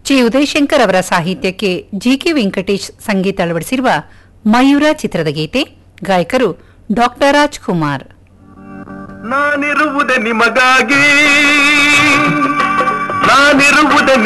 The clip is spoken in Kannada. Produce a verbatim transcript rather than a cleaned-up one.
ಜಿ ಉದಯಶಂಕರ್ ಅವರ ಸಾಹಿತ್ಯಕ್ಕೆ ಜಿ ಕೆ ವೆಂಕಟೇಶ್ ಸಂಗೀತ ಅಳವಡಿಸಿರುವ ಮಯೂರ ಚಿತ್ರದ ಗೀತೆ. ಗಾಯಕರು ಡಾಕ್ಟರ್ ರಾಜ್ಕುಮಾರ್. ನಾನಿರುವುದೇ ನಿಮಗಾಗಿ, ನಾನಿರುವುದೇ